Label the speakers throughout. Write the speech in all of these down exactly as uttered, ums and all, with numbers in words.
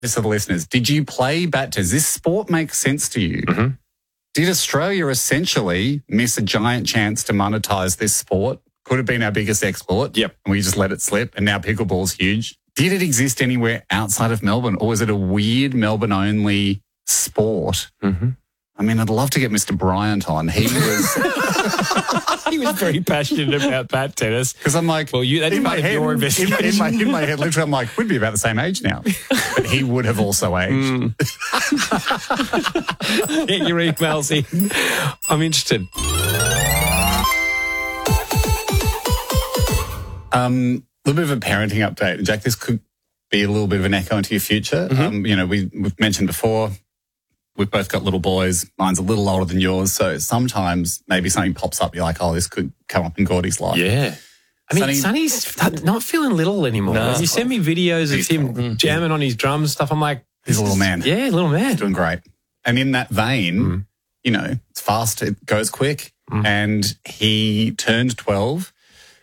Speaker 1: this for the listeners. Did you play bat? Does this sport make sense to you?
Speaker 2: Mm-hmm.
Speaker 1: Did Australia essentially miss a giant chance to monetize this sport? Could have been our biggest export.
Speaker 2: Yep.
Speaker 1: And we just let it slip, and now pickleball's huge. Did it exist anywhere outside of Melbourne, or was it a weird Melbourne-only sport?
Speaker 2: Mm-hmm.
Speaker 1: I mean, I'd love to get Mister Bryant on. He was...
Speaker 2: he was very passionate about bat tennis.
Speaker 1: Because I'm like...
Speaker 2: Well, you, that's
Speaker 1: in
Speaker 2: part
Speaker 1: my
Speaker 2: of
Speaker 1: head,
Speaker 2: your
Speaker 1: in,
Speaker 2: investigation.
Speaker 1: in, my, in my head, literally, I'm like, we'd be about the same age now. But he would have also aged.
Speaker 2: Mm. Get your emails in. I'm interested.
Speaker 1: Um, a little bit of a parenting update. Jack, this could be a little bit of an echo into your future.
Speaker 2: Mm-hmm.
Speaker 1: Um, you know, we, we've mentioned before, we've both got little boys. Mine's a little older than yours. So sometimes maybe something pops up. You're like, oh, this could come up in Gordy's life.
Speaker 2: Yeah. I mean,
Speaker 1: Sonny-
Speaker 2: Sonny's not feeling little anymore.
Speaker 3: No.
Speaker 2: You send me videos of him
Speaker 1: Mm.
Speaker 2: jamming on his drums and stuff. I'm like,
Speaker 1: He's a little man.
Speaker 2: yeah, little man.
Speaker 1: Doing great. And in that vein,
Speaker 2: Mm.
Speaker 1: you know, it's fast, it goes quick.
Speaker 2: Mm.
Speaker 1: And he turned twelve.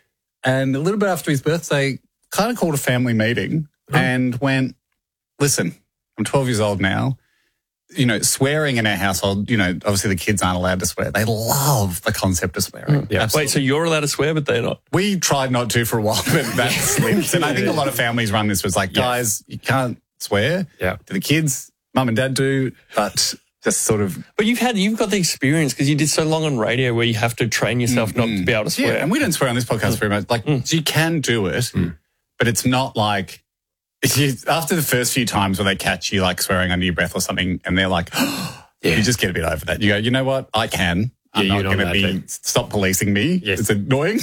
Speaker 1: And a little bit after his birthday, kind of called a family meeting and went, listen, I'm twelve years old now. You know, swearing in our household, you know, obviously the kids aren't allowed to swear. They love the concept of swearing.
Speaker 2: Yeah.
Speaker 3: Wait, so you're allowed to swear, but they're not?
Speaker 1: We tried not to for a while, but that slipped. And I think a lot of families run this was like,
Speaker 2: Yeah.
Speaker 1: guys, you can't swear.
Speaker 2: Yeah.
Speaker 1: To the kids, mum and dad do, but just sort of...
Speaker 3: But you've had, you've got the experience because you did so long on radio where you have to train yourself not to be able to swear.
Speaker 1: Yeah, and we don't swear on this podcast very much. Like, so you can do it, but it's not like... You, after the first few times where they catch you like swearing under your breath or something and they're like,
Speaker 2: Yeah.
Speaker 1: you just get a bit over that. You go, you know what? I can. I'm
Speaker 2: Yeah,
Speaker 1: not
Speaker 2: you're not
Speaker 1: going to
Speaker 2: allowed
Speaker 1: be,
Speaker 2: to.
Speaker 1: stop policing me.
Speaker 2: Yes.
Speaker 1: It's annoying.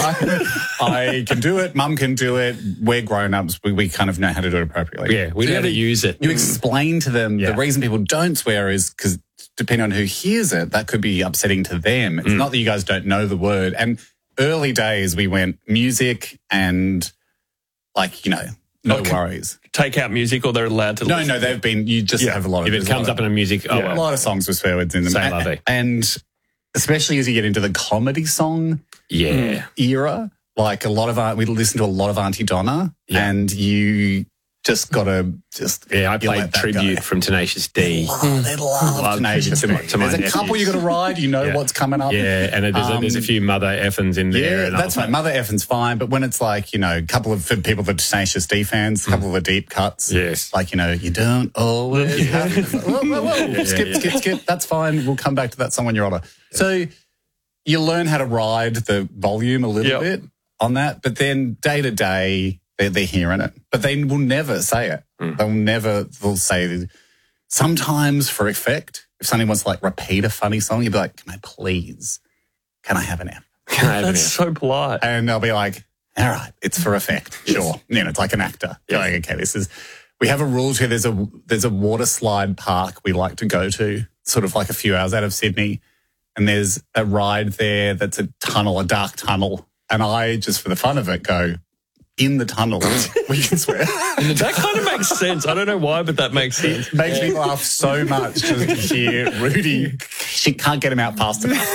Speaker 1: I, I can do it. Mum can do it. We're grown-ups. We, we kind of know how to do it appropriately.
Speaker 2: Yeah, we know how to use it.
Speaker 1: You explain to them
Speaker 2: Yeah.
Speaker 1: the reason people don't swear is because depending on who hears it, that could be upsetting to them. It's not that you guys don't know the word. And early days, we went music and like, you know, no
Speaker 3: Okay.
Speaker 1: worries.
Speaker 3: Take out music or they're allowed to
Speaker 1: No,
Speaker 3: listen.
Speaker 1: no, they've been, you just have a lot of...
Speaker 2: If
Speaker 1: there's
Speaker 2: it
Speaker 1: a lot
Speaker 2: comes
Speaker 1: of-
Speaker 2: up in a music, oh,
Speaker 1: yeah, a
Speaker 2: well.
Speaker 1: lot of songs with swear words in them.
Speaker 2: Same
Speaker 1: and,
Speaker 2: lovey.
Speaker 1: and especially as you get into the comedy song
Speaker 2: Yeah.
Speaker 1: era, like a lot of, our- we listen to a lot of Auntie Donna
Speaker 2: Yeah.
Speaker 1: and you just got to just...
Speaker 2: Yeah, I
Speaker 1: you
Speaker 2: played
Speaker 1: let that
Speaker 2: tribute
Speaker 1: go.
Speaker 2: from Tenacious D.
Speaker 1: Oh, they love
Speaker 2: Love
Speaker 1: Tenacious
Speaker 2: to
Speaker 1: D.
Speaker 2: my- to my
Speaker 1: There's a
Speaker 2: nephews.
Speaker 1: couple you got to ride. You know
Speaker 2: Yeah.
Speaker 1: what's coming up.
Speaker 2: Yeah, and there's, a, there's a
Speaker 1: Um,
Speaker 2: few Mother Effins in there.
Speaker 1: Yeah,
Speaker 2: and
Speaker 1: that's
Speaker 2: I
Speaker 1: right. Mother Effin's fine, but when it's like, you know, a couple of for people that are Tenacious D fans, a couple of the deep cuts.
Speaker 2: Yes.
Speaker 1: Like, you know, you don't always have to. Whoa, whoa, whoa. skip,
Speaker 2: yeah.
Speaker 1: skip, skip. That's fine. We'll come back to that song when you're older. So you learn how to ride the volume a little
Speaker 3: Yep.
Speaker 1: bit on that, but then day to day, they're, they're hearing it. But they will never say it. They'll never, they'll say, sometimes for effect, if somebody wants to like repeat a funny song, you'll be like, can I please, can I have an F?
Speaker 2: Can I have
Speaker 3: That's
Speaker 2: an
Speaker 3: so polite.
Speaker 1: And they'll be like, all right, it's for effect. Sure. You know, it's like an actor. Going, okay, this is, we have a rule here. There's a, there's a water slide park we like to go to, sort of like a few hours out of Sydney. And there's a ride there that's a tunnel, a dark tunnel. And I, just for the fun of it, go, in the tunnel, we can swear.
Speaker 3: That kind of makes sense. I don't know why, but that makes sense.
Speaker 1: It makes me laugh so much to hear Rudy. She can't get him out fast enough.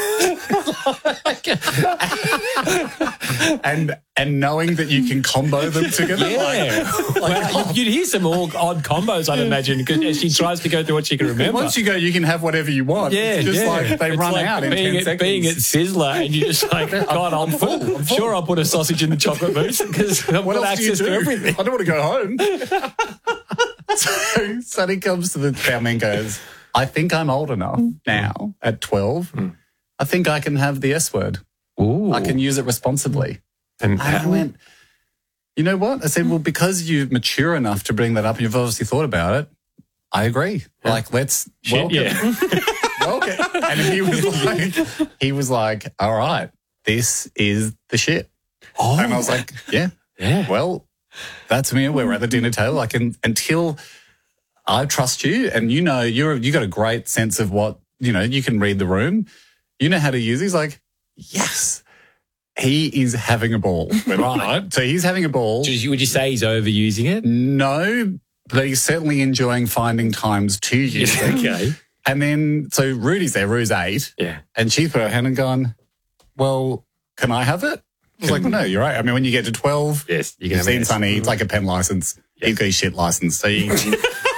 Speaker 1: and and knowing that you can combo them together.
Speaker 2: Yeah.
Speaker 1: Like, like,
Speaker 2: Well, you'd hear some odd, odd combos, I'd imagine, because as she tries to go through what she can remember.
Speaker 1: once you go, you can have whatever you want.
Speaker 2: Yeah,
Speaker 1: it's just
Speaker 2: yeah.
Speaker 1: like they
Speaker 2: It's
Speaker 1: run
Speaker 2: like
Speaker 1: out in
Speaker 2: being
Speaker 1: ten
Speaker 2: at,
Speaker 1: seconds.
Speaker 2: Being at Sizzler and you're just like, God, I'm full. I'm full. Sure, I'll put a sausage in the chocolate mousse because I've
Speaker 1: What
Speaker 2: got
Speaker 1: else do you
Speaker 2: access
Speaker 1: do?
Speaker 2: to everything.
Speaker 1: I don't want to go home. So Sonny comes to the family and goes, I think I'm old enough now at twelve. I think I can have the S word.
Speaker 2: Ooh.
Speaker 1: I can use it responsibly.
Speaker 2: And
Speaker 1: And I went, you know what? I said, well, because you're mature enough to bring that up and you've obviously thought about it, I agree. Like, let's welcome.
Speaker 2: yeah.
Speaker 1: welcome. And he was like, he was like, all right, this is the shit.
Speaker 2: Oh.
Speaker 1: And I was like, yeah,
Speaker 2: Yeah.
Speaker 1: well, that's me. We're at the dinner table. I can, until I trust you and you know, you're, you got a great sense of what, you know, you can read the room. You know how to use it. He's like, yes. He is having a ball. Right. So he's having a ball.
Speaker 2: Would you, would you say he's overusing it?
Speaker 1: No, but he's certainly enjoying finding times to use it.
Speaker 2: Okay.
Speaker 1: And then, so Rudy's there, Rudy's eight.
Speaker 2: Yeah.
Speaker 1: And she's put her hand and gone, well, can I have it? I was like, no, you're right. I mean, when you get to twelve,
Speaker 2: Yes. You can
Speaker 1: you've
Speaker 2: have
Speaker 1: seen
Speaker 2: it.
Speaker 1: Sonny, it's like a pen license. He's got his shit license. So you